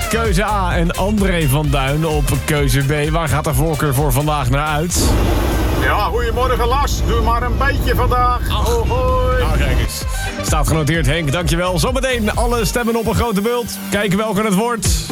keuze A en André van Duin op keuze B. Waar gaat de voorkeur voor vandaag naar uit? Ja, goedemorgen Lars. Doe maar een beetje vandaag. Hoi. Nou, kijk eens. Staat genoteerd, Henk. Dankjewel. Zometeen alle stemmen op een grote bult. Kijken welke het wordt.